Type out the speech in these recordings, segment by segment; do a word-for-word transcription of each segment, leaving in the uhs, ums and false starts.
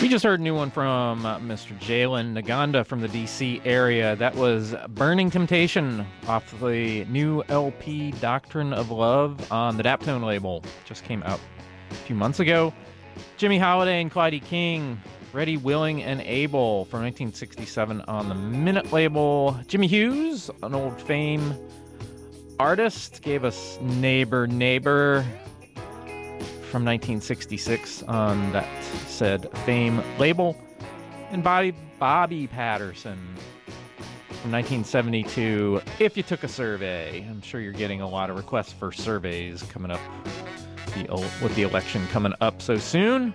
We just heard a new one from uh, Mister Jalen Naganda from the D C area. That was Burning Temptation off the new L P Doctrine of Love on the Daptone label. Just came out a few months ago. Jimmy Holiday and Clyde King, Ready, Willing, and Able from nineteen sixty-seven on the Minute label. Jimmy Hughes, an old Fame artist, gave us Neighbor Neighbor from nineteen sixty-six on that said Fame label. And Bobby, Bobby Patterson from nineteen seventy-two, If You Took a Survey. I'm sure you're getting a lot of requests for surveys coming up the, with the election coming up so soon.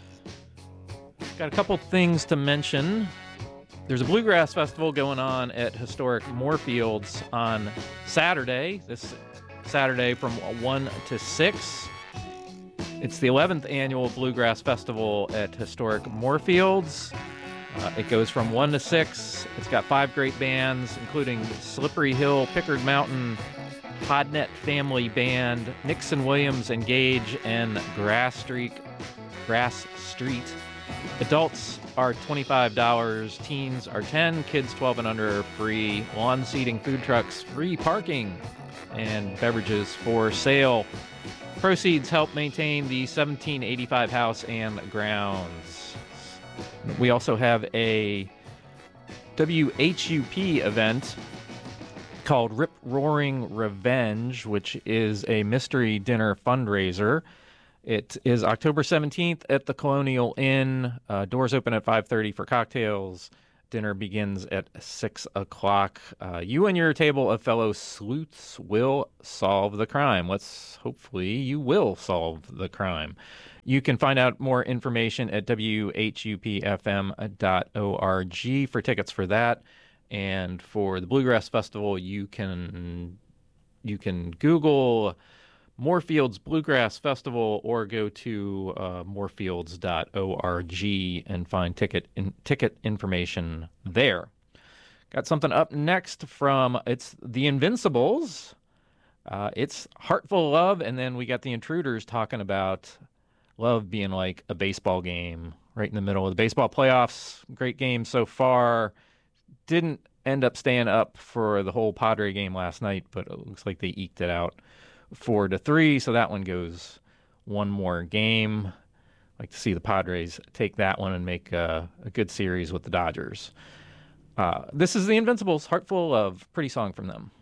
Got a couple things to mention. There's a Bluegrass Festival going on at historic Moorfields on Saturday, this Saturday from one to six. It's the eleventh annual Bluegrass Festival at historic Moorfields. Uh, it goes from one to six. It's got five great bands, including Slippery Hill, Pickard Mountain, Podnet Family Band, Nixon Williams Engage, and Grass Street. Grass Street. Adults are twenty-five dollars, teens are ten dollars, kids twelve and under are free, lawn seating, food trucks, free parking, and beverages for sale. Proceeds help maintain the seventeen eighty-five house and grounds. We also have a W H U P event called Rip Roaring Revenge, which is a mystery dinner fundraiser. It is October seventeenth at the Colonial Inn. Uh, doors open at five thirty for cocktails. Dinner begins at six o'clock. Uh, you and your table of fellow sleuths will solve the crime. Let's hopefully you will solve the crime. You can find out more information at W H U P F M dot org for tickets for that. And for the Bluegrass Festival, you can you can Google Moorfields Bluegrass Festival or go to uh, moorfields dot org and find ticket in, ticket information there. Got something up next from, it's the Invincibles. Uh, it's Heartful Love, and then we got the Intruders talking about love being like a baseball game right in the middle of the baseball playoffs. Great game so far. Didn't end up staying up for the whole Padre game last night, but it looks like they eked it out four to three, so that one goes one more game. I'd like to see the Padres take that one and make uh, a good series with the Dodgers. Uh, this is the Invincibles, Heartful of Love, pretty song from them.